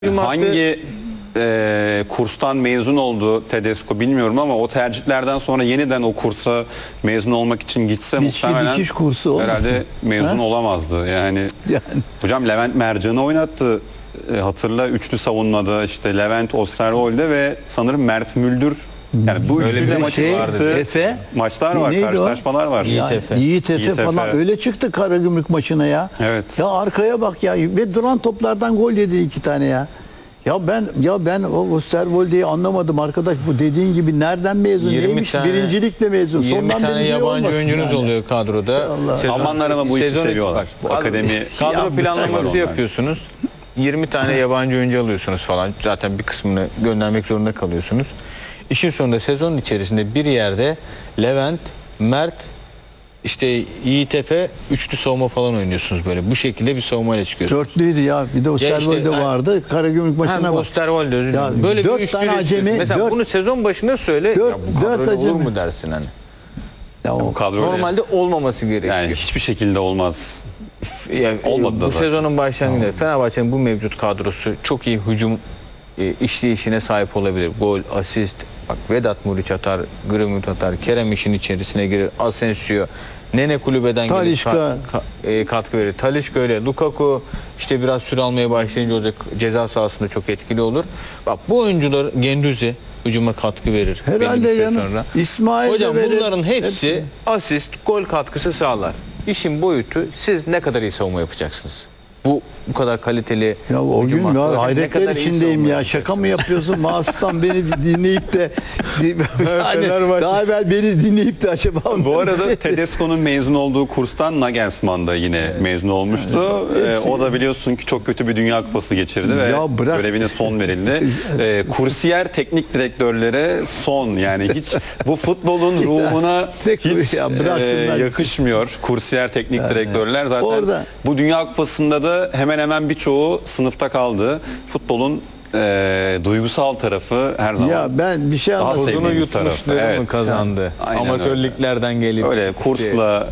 Hangi kurstan mezun oldu Tedesco bilmiyorum ama o tercihlerden sonra yeniden o kursa mezun olmak için gitse muhtemelen dikiş kursu olmasın? herhalde mezun olamazdı. Yani hocam Levent Mercan'ı oynattı. Hatırla üçlü savunmada işte Levent Osterwolde ve sanırım Mert Müldür. Yani bu üçlüyle maçı çıktı. Maçlar var, karşılaşmalar var. Yiğit Efe falan öyle çıktı Karagümrük maçına ya. Evet. Ya arkaya bak ya ve duran toplardan gol yedi 2 tane ya. Ben o Osterwolde'yi anlamadım arkadaş. Bu dediğin gibi nereden mezun? Neymiş? Birincilikle mezun. 20 Sondan tane yabancı oyuncunuz yani oluyor kadroda. Almanlar ama bu işi seviyorlar. Bu akademi kadro planlaması yapıyorsunuz. 20 tane yabancı oyuncu alıyorsunuz falan. Zaten bir kısmını göndermek zorunda kalıyorsunuz. İşin sonunda sezonun içerisinde bir yerde Levent, Mert, işte Yiğit Efe üçlü savunma falan oynuyorsunuz böyle. Bu şekilde bir savunmayla çıkıyorsunuz. Dörtlüydü ya. Bir de Osterwolde vardı. Karagümrük maçına bak. Osterwolde ya, böyle 4 tane acemi. Mesela bunu sezon başında söyle. Bu kadro olur mu dersin hani? Ya o kadro normalde olmaması gerekiyor. Yani hiçbir şekilde olmaz. Yani olmadı da bu zaten. sezonun başlangıcında Fenerbahçe'nin bu mevcut kadrosu çok iyi hücum işleyişine sahip olabilir. Gol, asist, bak Vedat Muriç atar, Gremlin atar, Kerem işin içerisine girer, Asensio, Nene kulübeden gelip katkı verir. Talisca öyle, Lukaku işte biraz süre almaya başlayınca olacak, ceza sahasında çok etkili olur. Bak bu oyuncular Gendüzi hücuma katkı verir. Herhalde yani. İsmail hocam verir. Bunların hepsi asist, gol katkısı sağlar. İşin boyutu siz ne kadar iyi savunma yapacaksınız? Bu kadar kaliteli ya o gün var hayretler içindeyim ya. Şaka mı yapıyorsun? Mahsus'tan beni dinleyip de yani daha evvel beni dinleyip de acaba bu arada Tedesco'nun mezun olduğu kurstan Nagelsmann da yine mezun olmuştu. O da biliyorsun ki çok kötü bir Dünya Kupası geçirdi ve görevine son verildi. Kursiyer teknik direktörlere son, yani hiç bu futbolun ruhuna hiç yakışmıyor. Kursiyer teknik direktörler zaten orada, bu Dünya Kupası'nda da hemen birçoğu sınıfta kaldı. Futbolun duygusal tarafı her zaman. Ya ben bir şey anlatayım. Tozunu yutmuşları mı kazandı? Amatörlüklerden gelip öyle kursla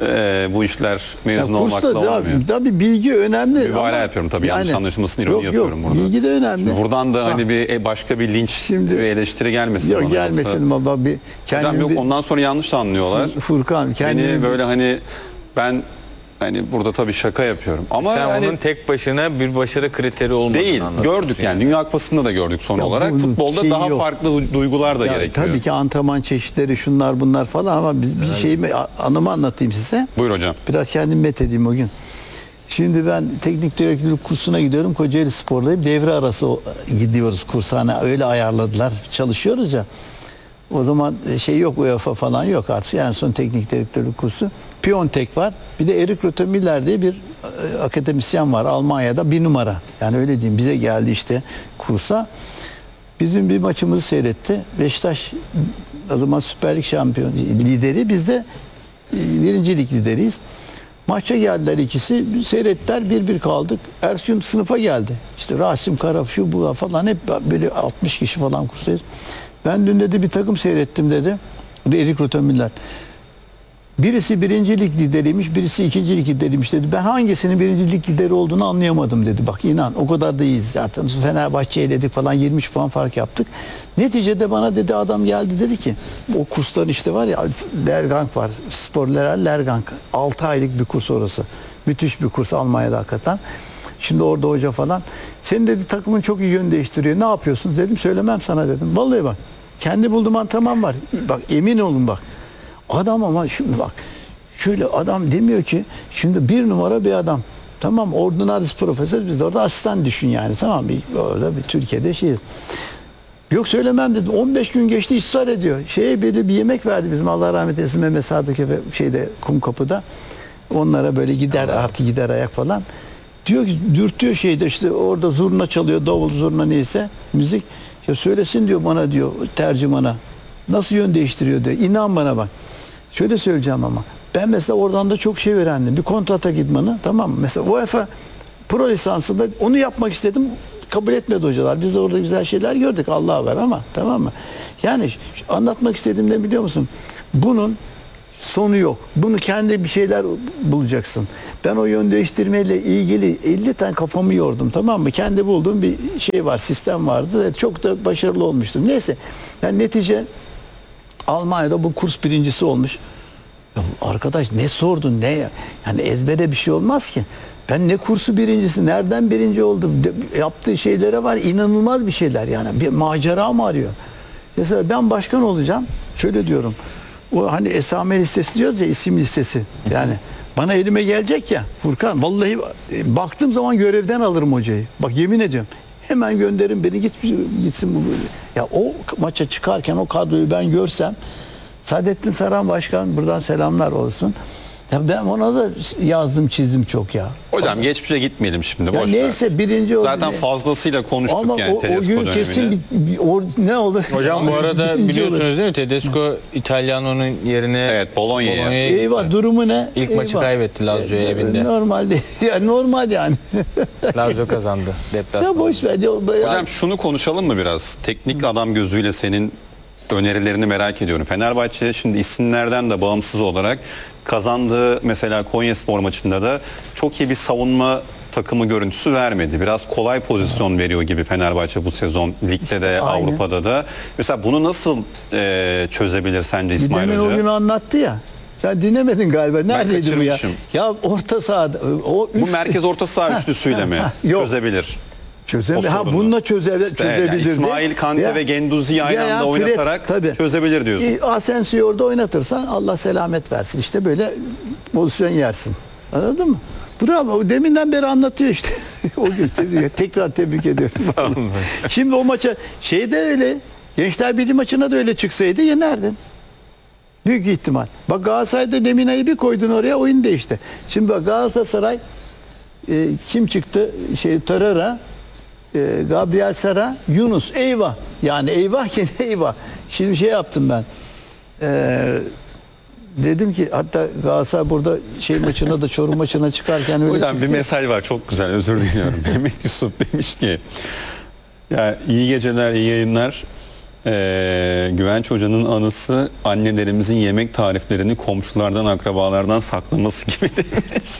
bu işler mezun olmakla olmuyor. Tabii bilgi önemli. Mübalağa yapıyorum tabii. Yani, yanlış anlaşılmasını ironi yapıyorum burada. Bilgi de önemli. Şimdi buradan da hani bir başka bir linç bir eleştiri gelmesin. Yok gelmesin baba. Hocam yok, ondan sonra yanlış anlıyorlar. Furkan beni böyle hani ben burada tabii şaka yapıyorum. Ama sen onun tek başına bir başarı kriteri olmadığını değil. Gördük yani Dünya Kupası'nda da gördük son olarak. Futbolda daha farklı duygular da gerekiyor. Tabii ki antrenman çeşitleri şunlar bunlar falan ama bir şeyimi anımı anlatayım size. Buyur hocam. Biraz kendim methedeyim o gün. Şimdi ben teknik direktörlük kursuna gidiyorum. Kocaeli Spor'dayım. Devre arası gidiyoruz kursa. Öyle ayarladılar. Çalışıyoruz ya. O zaman yok, UEFA falan yok artık. Yani son teknik direktörlük kursu. Piontek var. Bir de Erik Rötemiller diye bir akademisyen var Almanya'da, 1 numara. Yani öyle diyeyim, bize geldi işte kursa. Bizim bir maçımızı seyretti. Beşiktaş o zaman Süper Lig şampiyon lideri. Biz de 1. Lig lideriyiz. Maça geldiler ikisi. Seyrettiler, 1-1 kaldık. Ersun sınıfa geldi. İşte Rasim Karap şu bu falan, hep böyle 60 kişi falan kursayız. Ben dün dedi bir takım seyrettim dedi. Erik Rötemiller. Birisi 1. Lig lideriymiş, birisi 2. Lig lideriymiş dedi. Ben hangisinin 1. Lig lideri olduğunu anlayamadım dedi. Bak inan o kadar da iyiyiz zaten. Fenerbahçe'yi eledik falan, 23 puan fark yaptık. Neticede bana dedi adam geldi dedi ki o kursların işte var ya, Lehrgang var. Sporlerer Lehrgang. 6 aylık bir kurs orası. Müthiş bir kurs Almanya'da hakikaten. Şimdi orada hoca falan. Senin dedi takımın çok iyi yön değiştiriyor. Ne yapıyorsun dedim. Söylemem sana dedim. Vallahi bak. Kendi bulduğum antrenman var. Bak emin olun bak. Adam ama şimdi bak. Şöyle adam demiyor ki şimdi 1 numara bir adam. Tamam, ordinaris profesör, biz de orada asistan düşün yani. Tamam, orada bir Türkiye'de şeyiz. Yok söylemem dedim. 15 gün geçti ısrar ediyor. Böyle bir yemek verdi bizim, Allah rahmet eylesin, Mehmet Sadık Efe Kumkapı'da. Onlara böyle gider ayak falan. Diyor ki dürtüyor işte orada zurna çalıyor, davul zurna neyse müzik. Ya söylesin diyor bana diyor tercümana. Nasıl yön değiştiriyor diyor. İnan bana bak. Şöyle söyleyeceğim ama. Ben mesela oradan da çok şey öğrendim. Bir kontrata gitmanı, tamam mı? Mesela UEFA pro lisansında onu yapmak istedim. Kabul etmedi hocalar. Biz de orada güzel şeyler gördük. Allah'a ver ama, tamam mı? Yani anlatmak istediğim ne biliyor musun? Bunun Sonu yok. Bunu kendi bir şeyler bulacaksın. Ben o yön değiştirmeyle ilgili 50 tane kafamı yordum, tamam mı? Kendi bulduğum bir şey var, sistem vardı ve çok da başarılı olmuştum. Neyse, yani netice Almanya'da bu kurs birincisi olmuş. Ya arkadaş ne sordun, ne ya? Yani ezbere bir şey olmaz ki. Ben ne kursu birincisi, nereden birinci oldum? Yaptığı şeylere var, inanılmaz bir şeyler yani. Bir macera mı arıyor? Mesela ben başkan olacağım. Şöyle diyorum. O hani esame listesi diyoruz ya, isim listesi. Yani bana elime gelecek ya Furkan. Vallahi baktığım zaman görevden alırım hocayı. Bak yemin ediyorum. Hemen gönderin beni gitsin bu. Ya o maça çıkarken o kadroyu ben görsem, Saadettin Saran Başkan, buradan selamlar olsun. Ya ben ona da yazdım çizdim çok ya. Hocam geçmişe gitmeyelim şimdi. Ya Boş neyse ver. birinci oldu. Zaten fazlasıyla konuştuk ama yani o Tedesco gün dönemini. kesin ne olur? Hocam bu arada Birinci biliyorsunuz olur. değil mi? Tedesco İtalyano'nun yerine Evet, Bologna'ya gitti. Eyvah, durumu ne? İlk maçı Eyvah. kaybetti Lazio'ya evinde. Normal değil. Ya normal yani. Lazio kazandı Ya deplasmanda. boş ver. Hocam şunu konuşalım mı biraz? Teknik adam gözüyle senin önerilerini merak ediyorum. Fenerbahçe şimdi isimlerden de bağımsız olarak kazandığı mesela Konyaspor maçında da çok iyi bir savunma takımı görüntüsü vermedi. Biraz kolay pozisyon veriyor gibi Fenerbahçe bu sezon ligde de aynı. Avrupa'da da. Mesela bunu nasıl çözebilir sence İsmail Demin o Hoca? gün anlattı ya. Sen dinlemedin galiba. Neredeydi bu ya? kaçırmışım. Ya orta sahada. O Bu merkez orta saha üçlüsüyle mi yok. çözebilir? Çözemedi. O Ha sorunu. bununla İşte yani çözebilirdi. İsmail Kante Ya- ve Genduzi'yi aynı ya anda Fred, oynatarak tabii. çözebilir diyorsun. Asensio'yu orada oynatırsan Allah selamet versin. İşte böyle pozisyon yersin. Anladın mı? Bravo. O deminden beri anlatıyor işte. O gün tekrar tebrik ediyorum. Şimdi o maça şeyde öyle. Gençler Birliği maçına da öyle çıksaydı yenerdin. Büyük ihtimal. Bak Galatasaray'da Demina'yı bir koydun oraya, oyun değişti. Şimdi bak Galatasaray kim çıktı? Torreira, Gabriel Sara, Yunus. Eyvah. Yani eyvah ki eyvah. Şimdi şey yaptım ben. Dedim ki hatta Galatasaray burada maçına da Çorum maçına çıkarken öyle Hocam bir çıktı. mesaj var çok güzel, özür diliyorum. Mehmet Yusuf demiş ki ya iyi geceler, iyi yayınlar. Güvenç Hoca'nın anısı annelerimizin yemek tariflerini komşulardan, akrabalardan saklaması gibi demiş.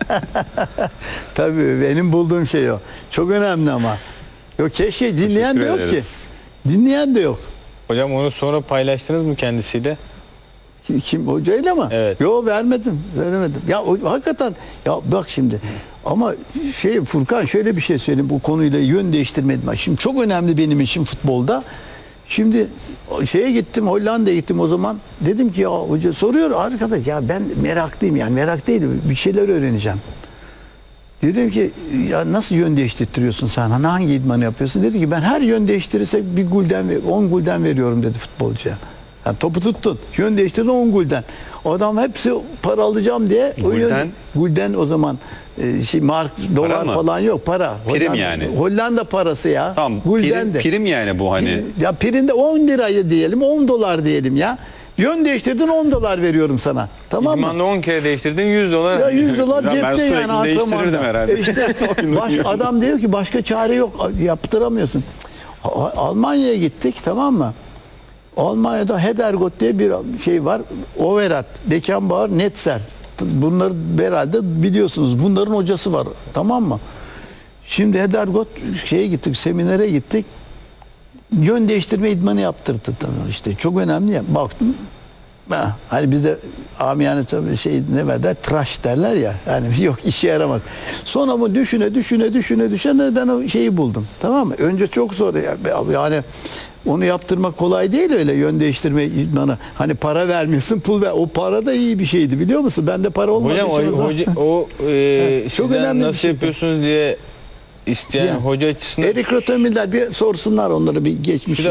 Tabii benim bulduğum şey o. Çok önemli ama. Yok keşke dinleyen de Teşekkür yok ederiz. ki. Dinleyen de yok. Hocam onu sonra paylaştınız mı kendisiyle? Kim hocayla mı? Evet. Yok veremedim. Ya hakikaten ya bak şimdi ama Furkan şöyle bir şey söyleyeyim bu konuyla yön değiştirmedim. Şimdi çok önemli benim için futbolda. Şimdi gittim Hollanda'ya gittim o zaman. Dedim ki ya hoca soruyor arkadaş ya ben meraklıyım yani merak değil bir şeyler öğreneceğim. Dedim ki ya nasıl yön değiştiriyorsun sen? Hani hangi idmanı yapıyorsun? Dedi ki ben her yön değiştirirsek 10 gulden veriyorum dedi futbolcuya. Yani topu tuttun. Yön değiştirdin 10 gulden. Adam hepsi para alacağım diye. Gulden o zaman mark, dolar mı? falan yok. Para. Prim Hollanda, yani. Hollanda parası ya. Tamam, Gulden de. prim yani bu hani. Ya pirinde 10 lirayı diyelim, 10 dolar diyelim ya. Yön değiştirdin 10 dolar veriyorum sana. Tamam mı? İdmanla 10 kere değiştirdin 100 dolar. Ya 100 dolar Ben cepte sürekli yani değiştirirdim antrenmanda. herhalde. İşte adam diyor ki başka çare yok. Yaptıramıyorsun. Almanya'ya gittik tamam mı? Almanya'da Hedergot diye bir şey var. Overath, Beckenbauer, Netzer. Bunları herhalde biliyorsunuz. Bunların hocası var. Tamam mı? Şimdi Hedergot gittik, seminere gittik. Yön değiştirme idmanı yaptırdı. İşte çok önemli ya. Baktım. Hani bizde amiyane tabii ne der? Tıraş derler ya. Yani yok işe yaramaz. Sonra bu düşüne ben o şeyi buldum. Tamam mı? Önce çok zor. Yani onu yaptırmak kolay değil öyle yön değiştirme idmanı. Hani para vermiyorsun, pul ver. O para da iyi bir şeydi biliyor musun? Bende para olmadığı Hocam için o zaman- çok sizden önemli bir nasıl şeydi. yapıyorsunuz diye isteyen Yani, hoca açısından Erik Rötemiller bir sorsunlar onları bir geçmiş.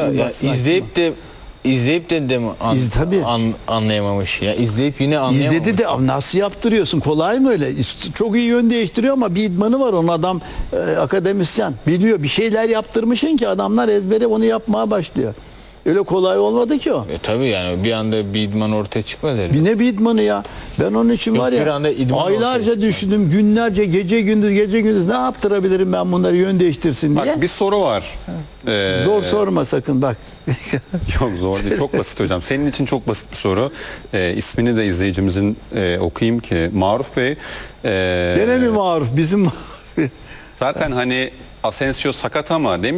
izleyip de mi Tabii. anlayamamış? Ya izleyip yine anlayamamış. İzledi de nasıl yaptırıyorsun? Kolay mı öyle? Çok iyi yön değiştiriyor ama bir idmanı var onun adam akademisyen. Biliyor bir şeyler yaptırmışın ki adamlar ezbere onu yapmaya başlıyor. Öyle kolay olmadı ki o. Tabii yani bir anda bir idman ortaya çıkmadı. Bir ne bir idmanı ya. Ben onun için Yok, var bir anda ya idman ortaya aylarca çıkmadı. düşündüm. Günlerce gece gündüz ne yaptırabilirim ben bunları yön değiştirsin diye. Bak bir soru var. Zor sorma sakın bak. Yok zor değil. Çok basit hocam. Senin için çok basit bir soru. İsmini de izleyicimizin okuyayım ki. Maruf Bey. Gene mi maruf? Bizim Zaten hani Asensio sakat ama demiş